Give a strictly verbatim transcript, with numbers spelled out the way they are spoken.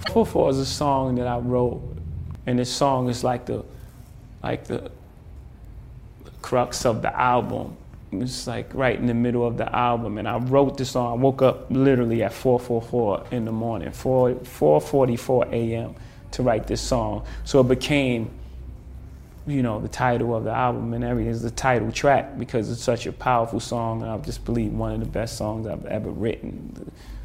four four is a song that I wrote, and this song is like the, like the, the crux of the album. It's like right in the middle of the album, and I wrote this song. I woke up literally at four forty-four in the morning, four forty-four a m to write this song. So it became, you know, the title of the album and everything is the title track because it's such a powerful song, and I just believe one of the best songs I've ever written.